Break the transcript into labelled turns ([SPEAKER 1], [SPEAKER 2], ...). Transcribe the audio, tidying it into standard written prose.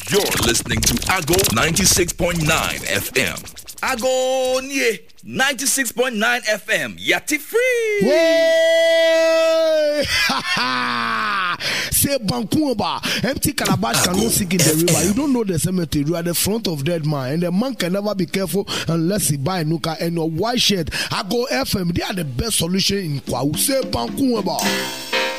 [SPEAKER 1] You're listening to Ago 96.9 FM. Ago nye 96.9 FM. Yati free.
[SPEAKER 2] Say Bankuba, empty calabash cannot sink in the river. You don't know the cemetery. You are the front of dead man, and the man can never be careful unless he buy a nuka and your white shirt. Ago FM, they are the best solution in Kwau. Say Bankuba.